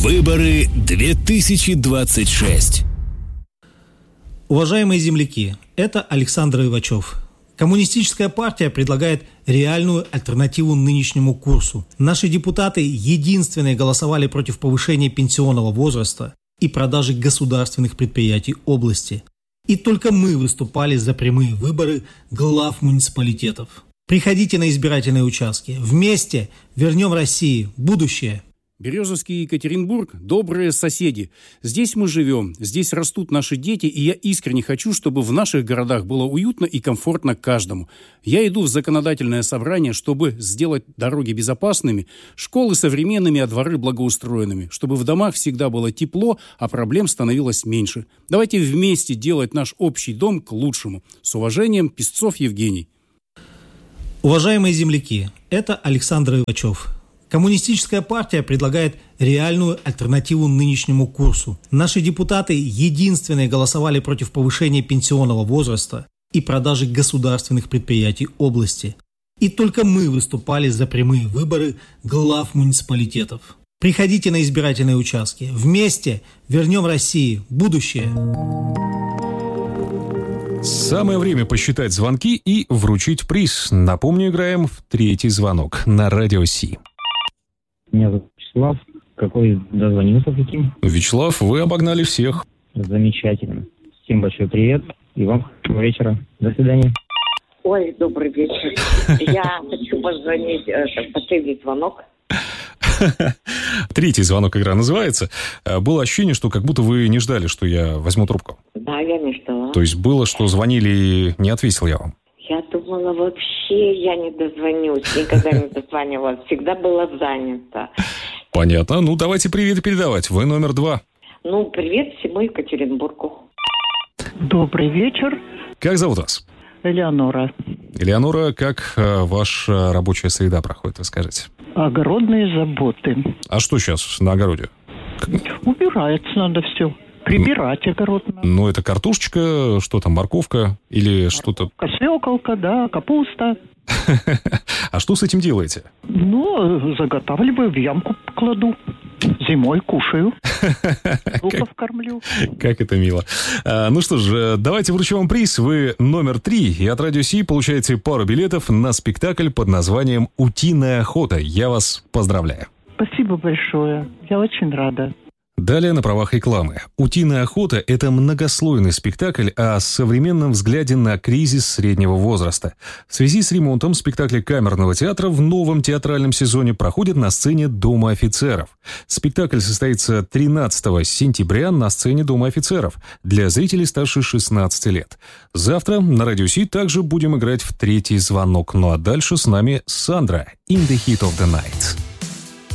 Выборы 2026. Уважаемые земляки, это Александр Ивачев. Коммунистическая партия предлагает реальную альтернативу нынешнему курсу. Наши депутаты единственные голосовали против повышения пенсионного возраста и продажи государственных предприятий области. И только мы выступали за прямые выборы глав муниципалитетов. Приходите на избирательные участки. Вместе вернем России будущее. Березовский и Екатеринбург – добрые соседи. Здесь мы живем, здесь растут наши дети, и я искренне хочу, чтобы в наших городах было уютно и комфортно каждому. Я иду в законодательное собрание, чтобы сделать дороги безопасными, школы современными, а дворы благоустроенными, чтобы в домах всегда было тепло, а проблем становилось меньше. Давайте вместе делать наш общий дом к лучшему. С уважением, Песцов Евгений. Уважаемые земляки, это Александр Ивачев. Коммунистическая партия предлагает реальную альтернативу нынешнему курсу. Наши депутаты единственные голосовали против повышения пенсионного возраста и продажи государственных предприятий области. И только мы выступали за прямые выборы глав муниципалитетов. Приходите на избирательные участки. Вместе вернем России будущее. Самое время посчитать звонки и вручить приз. Напомню, играем в третий звонок на Радио Си. Меня зовут Вячеслав. Какой дозвонился каким? Вячеслав, вы обогнали всех. Замечательно. Всем большой привет. И вам хорошего вечера. До свидания. Ой, добрый вечер. Я хочу позвонить. Последний звонок. Третий звонок игра называется. Было ощущение, что как будто вы не ждали, что я возьму трубку. Да, я не ждала. То есть было, что звонили и не ответил я вам. Я думала, вообще я не дозвонюсь. Никогда не дозванивалась. Всегда была занята. Понятно. Ну, давайте привет передавать. Вы номер 2. Ну, привет всему Екатеринбургу. Добрый вечер. Как зовут вас? Элеонора. Элеонора, как ваша рабочая среда проходит, расскажите? Огородные заботы. А что сейчас на огороде? Убирается надо все. Прибирать огород надо. Ну, это картошечка, что там, морковка или что-то... Свеколка, да, капуста. А что с этим делаете? Ну, заготавливаю, в ямку кладу. Зимой кушаю. Луков кормлю. Как это мило. Ну что ж, давайте вручу вам приз. Вы номер 3. И от Радио Си получаете пару билетов на спектакль под названием «Утиная охота». Я вас поздравляю. Спасибо большое. Я очень рада. Далее на правах рекламы. «Утиная охота» — это многослойный спектакль о современном взгляде на кризис среднего возраста. В связи с ремонтом спектакли камерного театра в новом театральном сезоне проходит на сцене Дома офицеров. Спектакль состоится 13 сентября на сцене Дома офицеров для зрителей старше 16 лет. Завтра на Радио Си также будем играть в третий звонок. Ну а дальше с нами Сандра «In the Heat of the Night».